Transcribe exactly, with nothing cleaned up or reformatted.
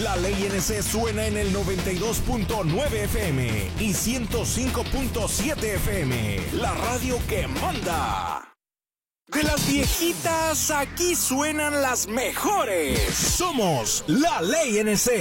La Ley N C suena en el noventa y dos punto nueve F M y ciento cinco punto siete F M. La radio que manda. De las viejitas, aquí suenan las mejores. Somos La Ley N C.